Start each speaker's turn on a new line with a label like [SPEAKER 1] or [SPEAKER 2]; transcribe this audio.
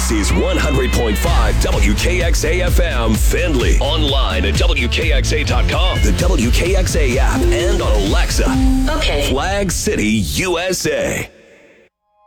[SPEAKER 1] This is 100.5 WKXA FM Findlay. Online at WKXA.com, the WKXA app, and on Alexa.
[SPEAKER 2] Okay.
[SPEAKER 1] Flag City, USA.